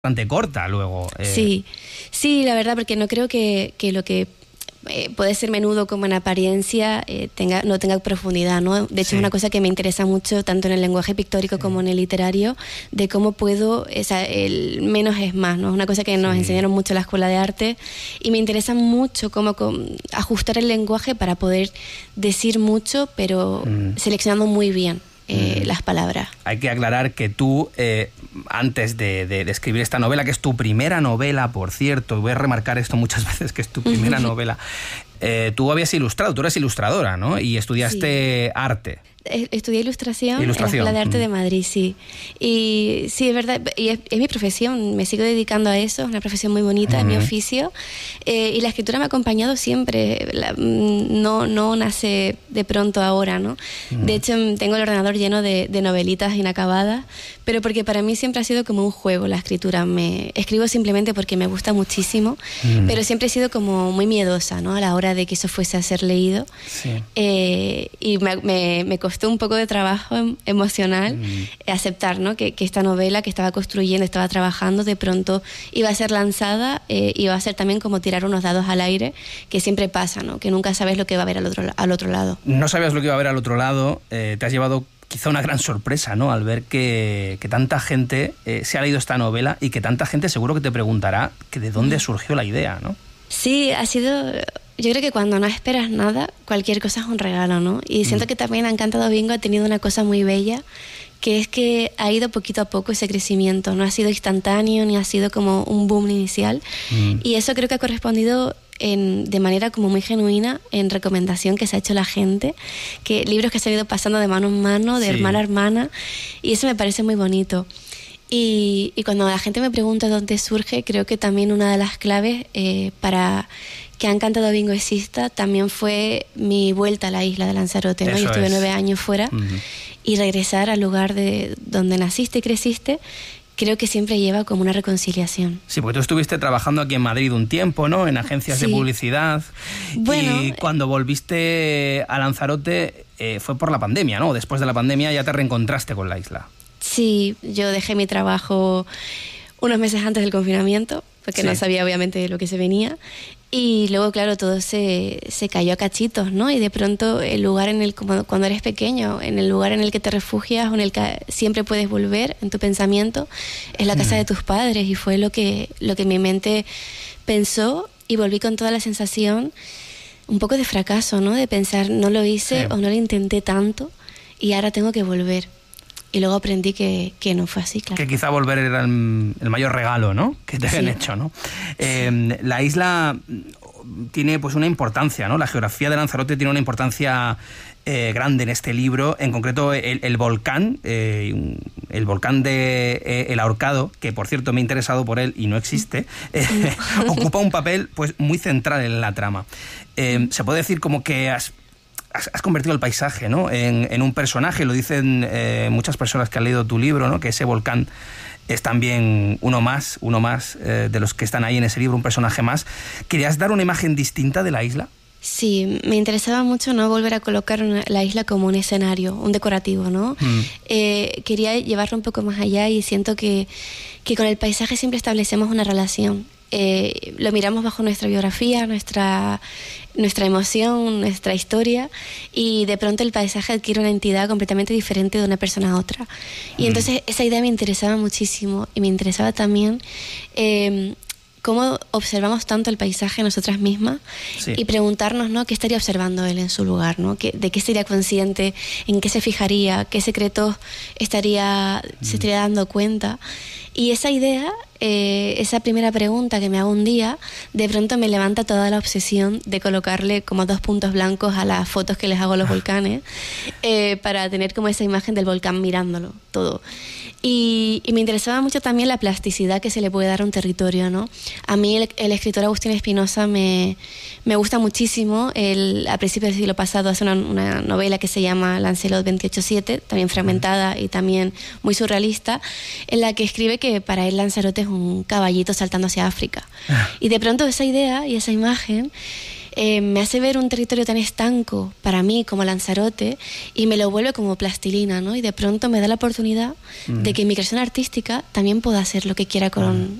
bastante corta luego. Sí, la verdad, porque no creo que lo que puede ser menudo como en apariencia no tenga profundidad, ¿no? De hecho, es una cosa que me interesa mucho tanto en el lenguaje pictórico como en el literario, de cómo puedo, el menos es más, ¿no? Es una cosa que nos enseñaron mucho en la escuela de arte y me interesa mucho cómo ajustar el lenguaje para poder decir mucho, pero seleccionando muy bien las palabras. Hay que aclarar que tú, antes de escribir esta novela, que es tu primera novela, por cierto, voy a remarcar esto muchas veces, que es tu primera novela, tú habías ilustrado, tú eres ilustradora, ¿no? Y estudiaste arte. Estudié ilustración en la Escuela de Arte de Madrid, sí. Y sí, es verdad, y es mi profesión, me sigo dedicando a eso, es una profesión muy bonita, es mi oficio. Y la escritura me ha acompañado siempre, no nace de pronto ahora, ¿no? De hecho, tengo el ordenador lleno de novelitas inacabadas, pero porque para mí siempre ha sido como un juego la escritura. Escribo simplemente porque me gusta muchísimo, pero siempre he sido como muy miedosa, ¿no? A la hora de que eso fuese a ser leído. Sí. Y me costó un poco de trabajo emocional aceptar, ¿no? que esta novela que estaba construyendo, estaba trabajando, de pronto iba a ser lanzada, iba a ser también como tirar unos dados al aire, que siempre pasa, ¿no? Que nunca sabes lo que va a haber al otro lado. No sabías lo que iba a haber al otro lado, te has llevado quizá una gran sorpresa, ¿no? Al ver que tanta gente se ha leído esta novela y que tanta gente seguro que te preguntará que de dónde surgió la idea, ¿no? Sí, ha sido... Yo creo que cuando no esperas nada, cualquier cosa es un regalo, ¿no? Y siento que también Encantado Bingo ha tenido una cosa muy bella, que es que ha ido poquito a poco ese crecimiento. No ha sido instantáneo, ni ha sido como un boom inicial. Y eso creo que ha correspondido de manera como muy genuina en recomendación que se ha hecho la gente, que libros que se han ido pasando de mano en mano, de hermana a hermana, y eso me parece muy bonito. Y cuando la gente me pregunta dónde surge, creo que también una de las claves para que Encantado Bingo exista también fue mi vuelta a la isla de Lanzarote, ¿no? Yo estuve 9 años fuera y regresar al lugar de donde naciste y creciste, creo que siempre lleva como una reconciliación. Sí, porque tú estuviste trabajando aquí en Madrid un tiempo, ¿no? En agencias de publicidad. Bueno, y cuando volviste a Lanzarote fue por la pandemia, ¿no? Después de la pandemia ya te reencontraste con la isla. Sí, yo dejé mi trabajo unos meses antes del confinamiento, porque no sabía obviamente lo que se venía. Y luego, claro, todo se cayó a cachitos, ¿no? Y de pronto el lugar cuando eres pequeño, en el lugar en el que te refugias o en el que siempre puedes volver en tu pensamiento, es la casa de tus padres. Y fue lo que mi mente pensó, y volví con toda la sensación un poco de fracaso, ¿no? De pensar, no lo hice o no lo intenté tanto y ahora tengo que volver. Y luego aprendí que no fue así, claro. Que quizá volver era el mayor regalo, ¿no? Que te habían hecho, ¿no? La isla tiene pues una importancia, ¿no? La geografía de Lanzarote tiene una importancia grande en este libro. En concreto, el volcán de El Ahorcado, que por cierto me he interesado por él y no existe, ocupa un papel pues muy central en la trama. Se puede decir como que has convertido el paisaje, ¿no? en un personaje. Lo dicen muchas personas que han leído tu libro, ¿no? Que ese volcán es también uno más de los que están ahí en ese libro, un personaje más. ¿Querías dar una imagen distinta de la isla? Sí, me interesaba mucho no volver a colocar la isla como un escenario, un decorativo, ¿no? Quería llevarlo un poco más allá, y siento que con el paisaje siempre establecemos una relación. Lo miramos bajo nuestra biografía, nuestra emoción, nuestra historia, y de pronto el paisaje adquiere una entidad completamente diferente de una persona a otra. Y entonces esa idea me interesaba muchísimo, y me interesaba también cómo observamos tanto el paisaje nosotras mismas y preguntarnos, ¿no? ¿Qué estaría observando él en su lugar, ¿no? ¿De qué sería consciente? ¿En qué se fijaría? ¿Qué secretos se estaría dando cuenta? Y esa idea, esa primera pregunta que me hago un día, de pronto me levanta toda la obsesión de colocarle como 2 puntos blancos a las fotos que les hago a los volcanes, para tener como esa imagen del volcán mirándolo todo. Y me interesaba mucho también la plasticidad que se le puede dar a un territorio, ¿no? A mí el escritor Agustín Espinosa me gusta muchísimo. A principios del siglo pasado hace una novela que se llama Lancelot 28-7, también fragmentada y también muy surrealista, en la que escribe que para él Lanzarote es un caballito saltando hacia África. Y de pronto esa idea y esa imagen me hace ver un territorio tan estanco para mí como Lanzarote y me lo vuelve como plastilina, ¿no? Y de pronto me da la oportunidad de que mi creación artística también pueda hacer lo que quiera con